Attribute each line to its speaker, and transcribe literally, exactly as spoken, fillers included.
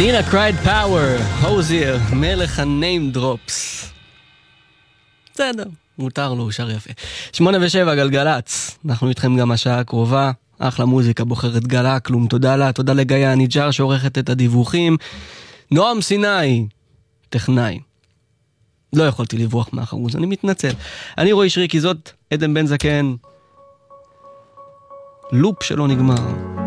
Speaker 1: נינה קרייד פאוור, הוזיר, מלך הניים דרופס. בסדר, מותר לו, שר יפה. שמונה ושבע, גלגלץ. אנחנו איתכם גם השעה הקרובה. אחלה מוזיקה, בוחרת גלה, כלום תודה לה. תודה לגיא הניג'ר שעורכת את הדיווחים. נועם סיני, טכנאי. לא יכולתי לברוח מהחרוז, אני מתנצל. אני רועי שריקי, זאת עדן בן זקן. לופ שלא נגמר.